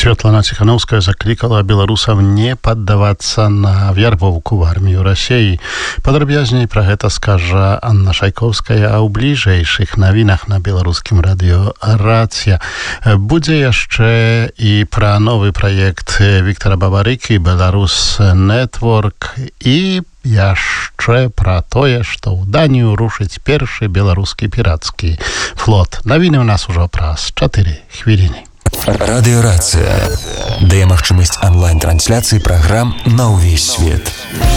Святлана Ціхановская закликала беларусаў не паддавацца на вярбоўку в армію Расіі. Падрабязней пра гэта скажа Анна Шайковская ў бліжэйшых навінах на беларускім радыё «Рацыя». Будзе яшчэ і пра новы праект Віктора Бабарыкі «Беларус Нетворк» і яшчэ пра тое, што ў Данію рушыць першы беларускі пірацкі флот. Навіны ў нас ужо праз 4 хвіліны. Радыё «Рацыя» дае магчымасць онлайн-трансляцыі праграм на ўвесь свет.